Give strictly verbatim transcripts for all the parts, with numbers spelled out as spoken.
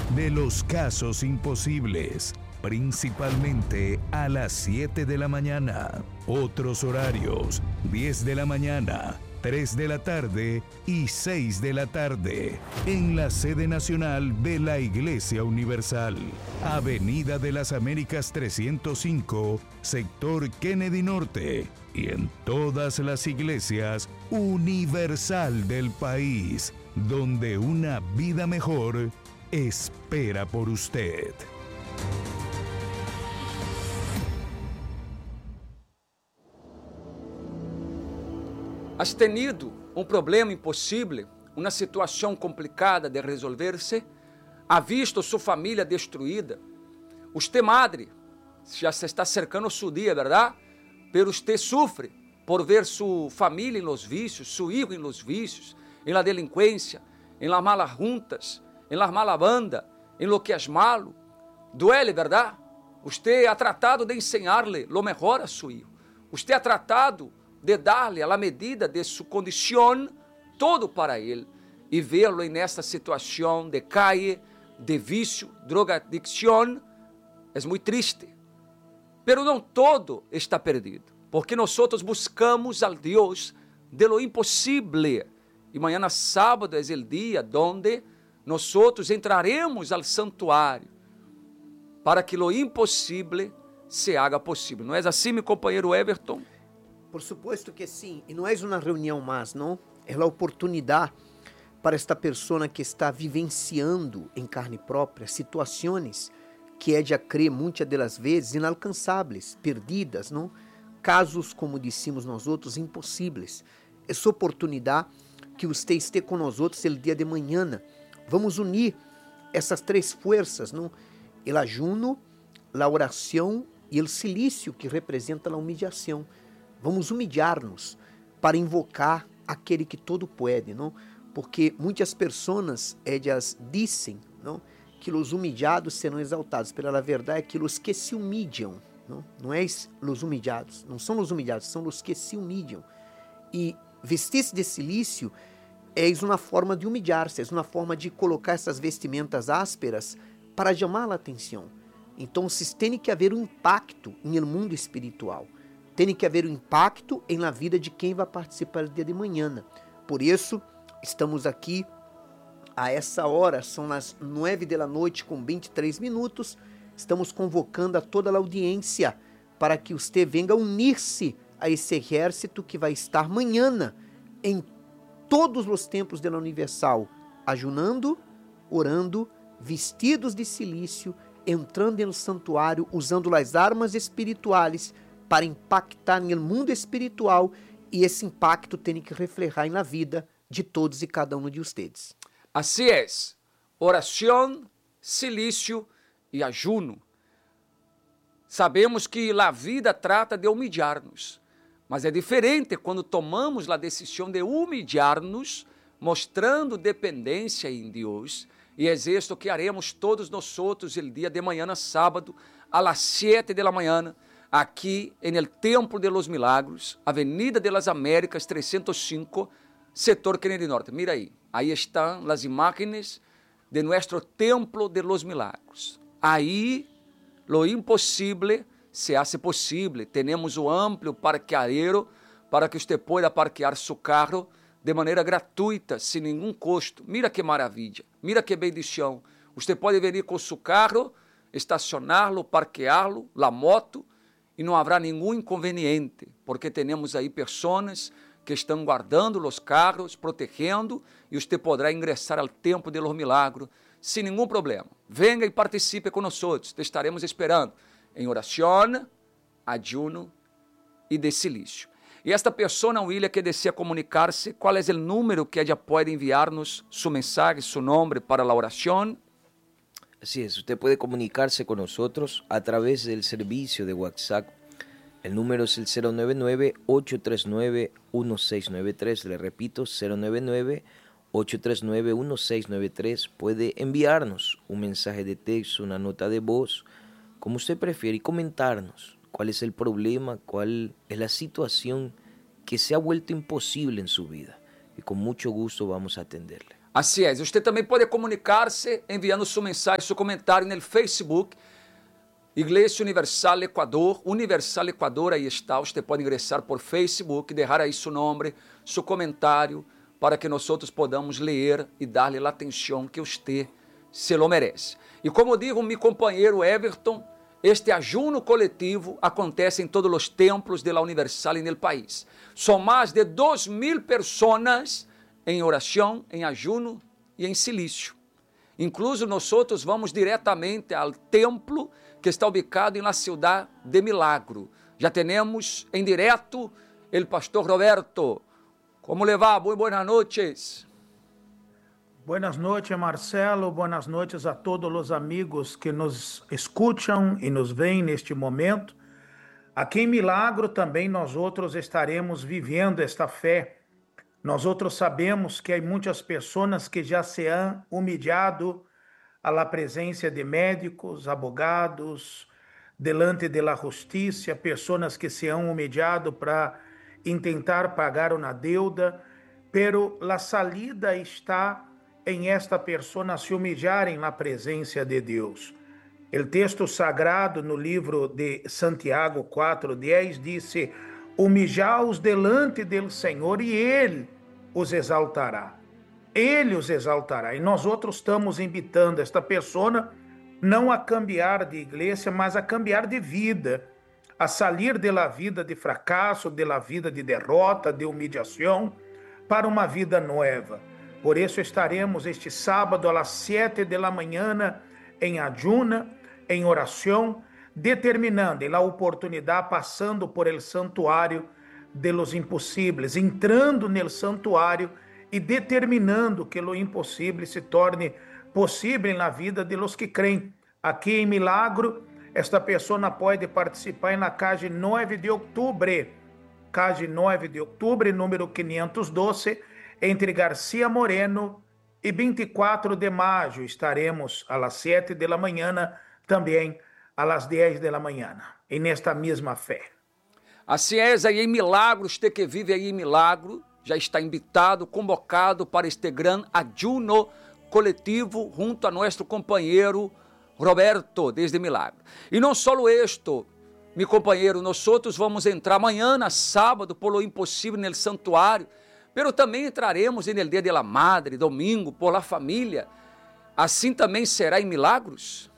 de los casos imposibles, principalmente a las siete de la mañana. Otros horarios, diez de la mañana, tres de la tarde y seis de la tarde, en la sede nacional de la Iglesia Universal, Avenida de las Américas trescientos cinco, sector Kennedy Norte, y en todas las iglesias universal del país, donde una vida mejor espera por usted. Has tenido um problema impossível, uma situação complicada de resolver-se? Ha visto sua família destruída? Usted, madre, já se está cercando su dia, ¿verdad? Pero usted sufre por ver sua família em los vícios, su hijo em los vícios, em la delinquência, em las malas juntas, em las malas bandas, em lo que es malo. Duele, ¿verdad? Usted ha tratado de enseñarle lo mejor a su hijo. Usted ha tratado de dar-lhe, a medida de sua condição, todo para ele, e vê-lo nessa situação de calle, de vício, drogadicção, é muito triste. Pero não todo está perdido, porque nós buscamos al Deus de lo impossível, e amanhã sábado é o dia onde nós entraremos al santuário, para que lo impossível se haga possível. Não é assim, meu companheiro Everton? Por supuesto que sim, e não é uma reunião mais, não? É a oportunidade para esta pessoa que está vivenciando em carne própria situações que é de a crer muitas das vezes inalcançáveis, perdidas, não? Casos, como dissemos nós outros, impossíveis. Essa oportunidade que você esteja com nós outros no dia de manhã. Vamos unir essas três forças, não? O ajuno, a oração e o silício, que representa a humilhação. Vamos humilhar-nos para invocar aquele que todo pode, não? Porque muitas pessoas, elas dizem, não, que os humilhados serão exaltados, mas a verdade é que os que se humilham, não, não é os humilhados, não são os humilhados, são os que se humilham. E vestir-se de silício é uma forma de humilhar-se, é uma forma de colocar essas vestimentas ásperas para chamar a atenção. Então, tem que haver um impacto no mundo espiritual. Tem que haver um impacto em la vida de quem vai participar do dia de manhã. Por isso, estamos aqui a essa hora, são as nove da noite com vinte e três minutos. Estamos convocando a toda a audiência para que você venha unir-se a esse exército que vai estar amanhã em todos os templos da Universal, ajunando, orando, vestidos de silício, entrando no santuário, usando as armas espirituais para impactar no mundo espiritual, e esse impacto tem que refletir na vida de todos e cada um de vocês. Assim é, oração, silício e ajuno. Sabemos que a vida trata de humilhar-nos, mas é diferente quando tomamos a decisão de humilhar-nos, mostrando dependência em Deus, e é isto que haremos todos nós outros no dia de manhã, sábado, às sete da manhã, aqui no Templo de los Milagros, Avenida de las Américas trezentos e cinco, setor Kennedy Norte. Mira aí, aí estão as imagens de nosso Templo de los Milagros. Aí, lo impossível se hace possível. Temos o amplo parqueadero para que você possa parquear seu carro de maneira gratuita, sem nenhum custo. Mira que maravilha, mira que bendição. Você pode vir com seu carro, estacioná-lo, parqueá-lo, a moto, e não haverá nenhum inconveniente, porque temos aí pessoas que estão guardando os carros, protegendo, e você poderá ingressar ao Templo de los Milagros sem nenhum problema. Venha e participe conosco, te estaremos esperando em oração, ajuno e de silício. E esta pessoa, William, que desea comunicar-se, qual é o número que ela pode enviar-nos sua mensagem, seu nome para a oração? Así es, usted puede comunicarse con nosotros a través del servicio de WhatsApp. El número es el cero nueve nueve, ocho tres nueve, uno seis nueve tres. Le repito, cero nueve nueve, ocho tres nueve, uno seis nueve tres. Puede enviarnos un mensaje de texto, una nota de voz, como usted prefiere, y comentarnos cuál es el problema, cuál es la situación que se ha vuelto imposible en su vida. Y con mucho gusto vamos a atenderle. Assim é. Você também pode comunicar-se enviando sua mensagem, seu comentário no Facebook, Igreja Universal Equador, Universal Equador, aí está. Você pode ingressar por Facebook, deixar aí seu nome, seu comentário, para que nós outros podamos ler e dar-lhe a atenção que você se lo merece. E como digo meu companheiro Everton, este ajuno coletivo acontece em todos os templos da Universal no país. São mais de dois mil pessoas em oração, em ajuno e em silício. Incluso nós outros vamos diretamente ao templo que está ubicado na cidade de Milagro. Já temos em direto o pastor Roberto. Como levar? Muy buenas noches. Buenas noches, Marcelo. Buenas noches a todos os amigos que nos escutam e nos veem neste momento. Aqui em Milagro também nós outros estaremos vivendo esta fé. Nós outros sabemos que há muitas pessoas que já se han humilhado à presença de médicos, abogados, delante da justiça, pessoas que se han humilhado para tentar pagar uma deuda, pero a salida está em esta pessoa se humilharem na presença de Deus. O texto sagrado no livro de Santiago quatro, dez diz: humilhaos delante do Senhor e Ele os exaltará. Ele os exaltará. E nós outros estamos invitando esta pessoa não a cambiar de igreja, mas a cambiar de vida, a sair de la vida de fracasso, de la vida de derrota, de humilhação, para uma vida nova. Por isso estaremos este sábado às sete da manhã em ayuna, em oração, determinando a oportunidade, passando por el santuário de los impossíveis, entrando no santuário e determinando que lo impossível se torne possível na vida de los que creem. Aqui em Milagro, esta pessoa pode participar na calle nove de outubro, calle nove de outubro, número quinhentos e doze, entre Garcia Moreno e vinte e quatro de maio. Estaremos às sete da manhã, também às dez da manhã, e nesta mesma fé. Assim é, aí em Milagro, você que vive aí em Milagro, já está invitado, convocado para este grande ajuno coletivo junto a nosso companheiro Roberto, desde Milagro. E não só isto, meu companheiro, nós outros vamos entrar amanhã, sábado, por lo impossível, no santuário, pero também entraremos no dia de la Madre, domingo, por la família. Assim também será em Milagros?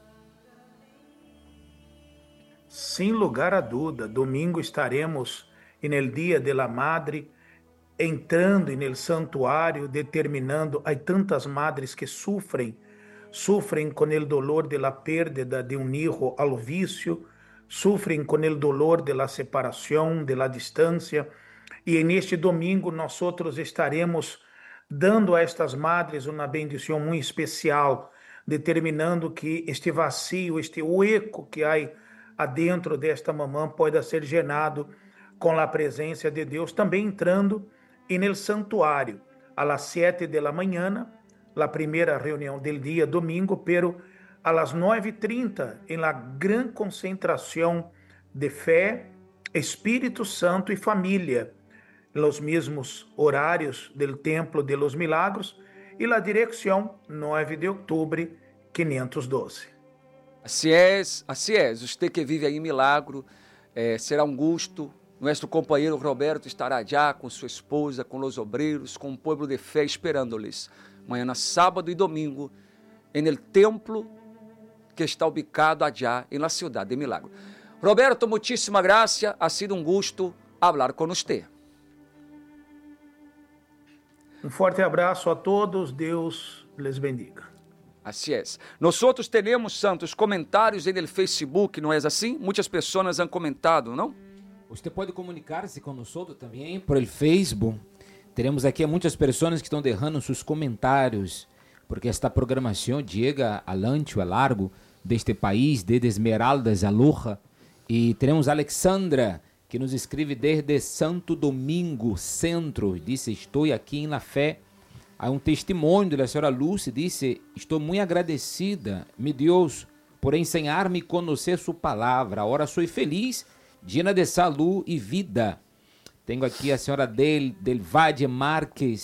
Sem lugar a dúvida, domingo estaremos no dia de la Madre, entrando no santuário, determinando. Há tantas madres que sofrem, sofrem com o dolor de la perda de um hijo ao vício, sofrem com o dolor de la separação, de la distância. E neste domingo nós outros estaremos dando a estas madres uma bendição muito especial, determinando que este vazio, este hueco que há adentro desta mamã pode ser llenado com a presença de Deus, também entrando no santuário às sete da manhã, a primeira reunião do dia, domingo, pero às nove e trinta, em la grande concentração de fé, Espírito Santo e família, nos mesmos horários do Templo de los Milagros, e a direção nove de outubro, quinhentos e doze. Assim é, assim é. Você que vive aí em Milagro, eh, será um gosto. Nosso companheiro Roberto estará já com sua esposa, com os obreiros, com o povo de fé, esperando-lhes. Amanhã, sábado e domingo, no templo que está ubicado allá na cidade de Milagro. Roberto, muitíssima graça. Ha sido um gosto falar com você. Um forte abraço a todos. Deus les bendiga. Assim é. Nós outros temos, santos, comentários no Facebook, não é assim? Muitas pessoas han comentado, não? Você pode comunicar-se conosco também por el Facebook. Teremos aqui muitas pessoas que estão deixando seus comentários, porque esta programação chega a ancho, a largo deste país, desde Esmeraldas a Loja. E teremos a Alexandra, que nos escreve desde Santo Domingo Centro. Disse: estou aqui na fé. Há um testemunho da senhora Lúcia, disse: estou muito agradecida, meu Deus, por ensinar-me a conhecer sua palavra. Agora sou feliz, llena de saúde e vida. Tenho aqui a senhora Del, Del Valle Marques,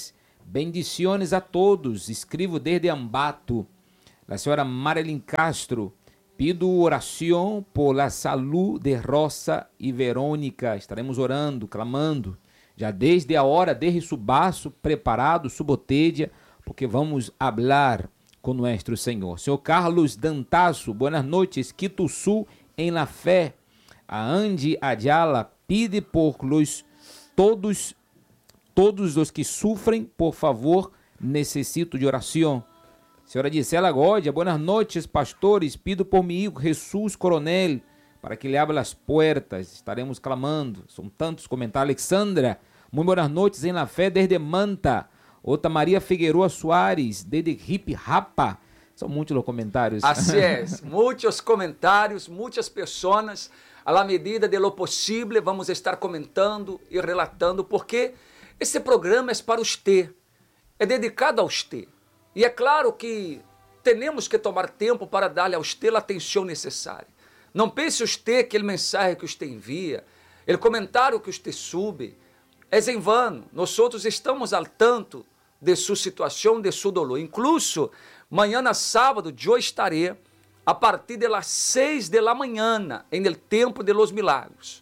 Bendiciones a todos. Escribo desde Ambato. A senhora Marilyn Castro. Pido oração por la salud de Rosa e Verônica. Estaremos orando, clamando. Já desde a hora de subaço, preparado, subotedia, porque vamos hablar com nosso Senhor. Senhor Carlos Dantasso, buenas noches. Quito Sul em la fé. A Andy Ayala pide por los, todos, todos os que sofrem, por favor, necessito de oração. Senhora Gisela Godia, buenas noches, pastores. Pido por mi hijo Jesus Coronel, para que lhe abra as puertas. Estaremos clamando. São tantos comentários. Alexandra, muito boas noites em la fé desde Manta. Outra Maria Figueroa Soares, desde Hip Rapa. São muitos os comentários. Así es, muitos comentários, muitas pessoas. A la medida de lo possível, vamos estar comentando e relatando, porque esse programa é para você, é dedicado a você. E é claro que temos que tomar tempo para dar-lhe a você a atenção necessária. Não pense você que o mensagem que você envia, o comentário que você sube, é em vano. Nós outros estamos al tanto de sua situação, de seu dolor. Incluso, amanhã, sábado, eu estarei a partir de las seis de la mañana, en el tempo de los milagros.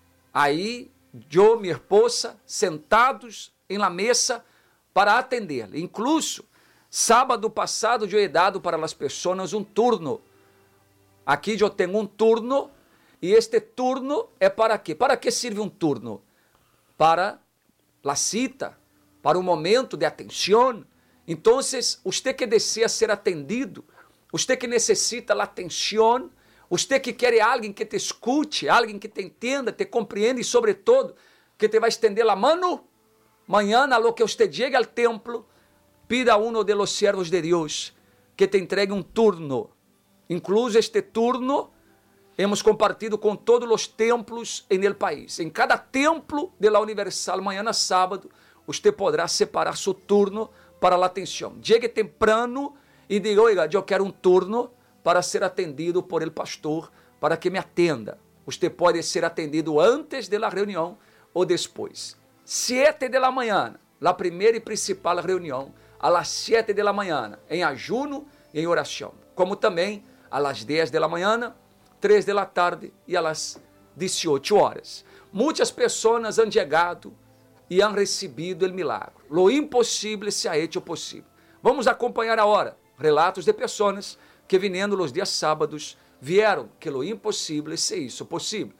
Aí, eu e minha esposa, sentados em la mesa para atender-lhe. Incluso, sábado passado, eu he dado para as pessoas um turno. Aqui eu tenho um turno, e este turno é para quê? Para que serve um turno? Para a cita, para o momento de atenção. Então, você que deseja ser atendido, você que necessita a atenção, você que quer alguém que te escute, alguém que te entenda, te compreenda e, sobretudo, que te vai estender a mão, amanhã, a lo que você chegue ao templo, pida a um de los servos de Deus que te entregue um turno. Incluso este turno, hemos compartido com todos os templos em el país. Em cada templo de la Universal, amanhã, sábado, você poderá separar seu turno para a atenção. Chegue temprano e diga, oiga, eu quero um turno para ser atendido por el pastor, para que me atenda. Você pode ser atendido antes da reunião ou depois. Sete de la manhã, a primeira e principal reunião, a las sete de la manhã, em ajuno e em oração. Como também a las dez de la manhã, três de la tarde e a las dezoito horas. Muitas pessoas han chegado e han recebido o milagre. Lo impossível se ha hecho possível. Vamos acompanhar agora relatos de pessoas que, vindo nos dias sábados, vieram que lo impossível se hizo possível.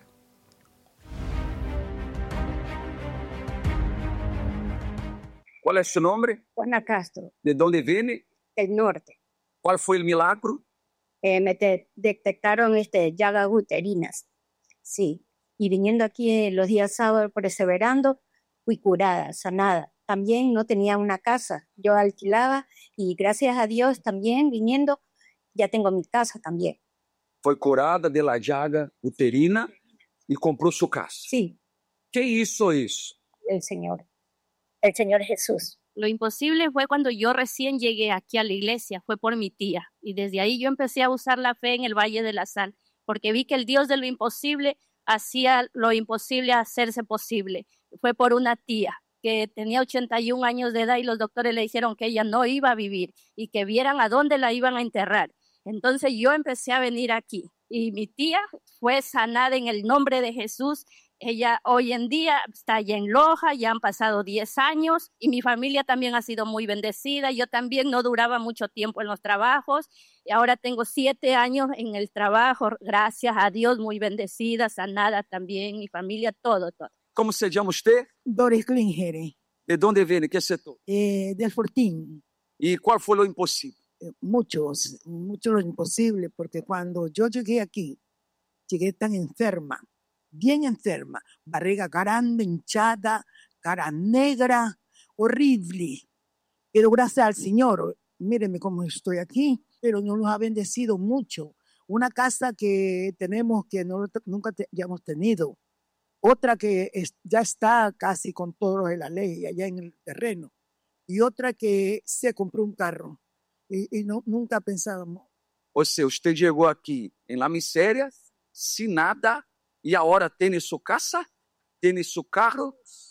Qual é seu nome? Juana Castro. De onde vem? Del norte. Qual foi o milagro? Eh, me te- detectaron este, llagas uterinas. Sí. Y viniendo aquí eh, los días sábados perseverando, fui curada, sanada. También no tenía una casa, yo alquilaba y gracias a Dios también viniendo ya tengo mi casa también. Foi curada de la llaga uterina e comprou sua casa. Sí, Que hizo isso? el Señor, el Señor Jesús. Lo imposible fue cuando yo recién llegué aquí a la iglesia, fue por mi tía. Y desde ahí yo empecé a usar la fe en el Valle de la Sal, porque vi que el Dios de lo imposible hacía lo imposible hacerse posible. Fue por una tía que tenía ochenta y un años de edad y los doctores le dijeron que ella no iba a vivir y que vieran a dónde la iban a enterrar. Entonces yo empecé a venir aquí y mi tía fue sanada en el nombre de Jesús. Ella hoy en día está allá en Loja, ya han pasado diez años y mi familia también ha sido muy bendecida. Yo también no duraba mucho tiempo en los trabajos y ahora tengo siete años en el trabajo, gracias a Dios, muy bendecida, sanada también, mi familia, todo, todo. Como se chama você? Doris Klingere, De onde vem? Que setor? eh, del Fortín. E qual foi o impossível? Eh, muchos, mucho lo imposible, porque cuando yo llegué aquí, llegué tan enferma, bien enferma, barriga grande, hinchada, cara negra, horrible. Pero gracias al Señor, mírenme cómo estoy aquí, pero nos ha bendecido mucho. Una casa que tenemos que no, nunca te, hayamos tenido. Otra que es- ya está casi con todo lo de la ley allá en el terreno. Y otra que se compró un carro. Y, y no, nunca pensábamos. Ou seja, você chegou aqui em la miséria, sem nada, e agora tem sua casa, tem seu carro.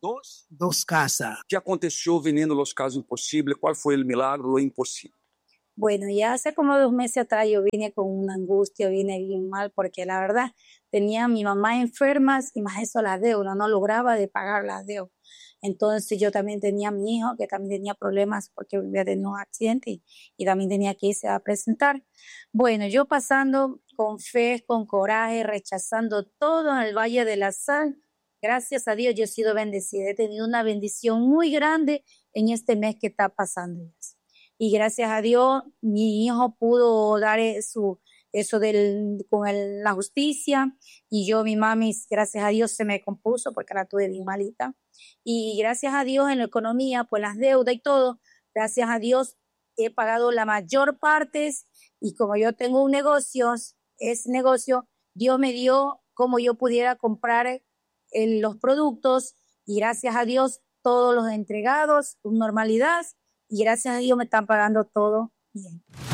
Dos? dos casas. O que aconteceu vendendo los casos impossíveis? Qual foi o milagre, lo impossível? Bueno, ya hace como dos meses atrás yo vine con una angustia, vine bien mal, porque la verdad tenía a mi mamá enfermas y más eso las deudas, no lograba de pagar las deudas. Entonces yo también tenía a mi hijo que también tenía problemas porque vivía de un accidente y, y también tenía que irse a presentar. Bueno, yo pasando con fe, con coraje, rechazando todo en el Valle de la Sal. Gracias a Dios yo he sido bendecida, he tenido una bendición muy grande en este mes que está pasando. Y gracias a Dios mi hijo pudo dar su, eso del, con el, la justicia y yo, mi mami, gracias a Dios se me compuso porque la tuve bien malita. Y gracias a Dios en la economía, pues las deudas y todo, gracias a Dios he pagado la mayor parte y como yo tengo un negocio, ese negocio, Dios me dio como yo pudiera comprar el, los productos y gracias a Dios todos los entregados con normalidad y gracias a Dios me están pagando todo bien.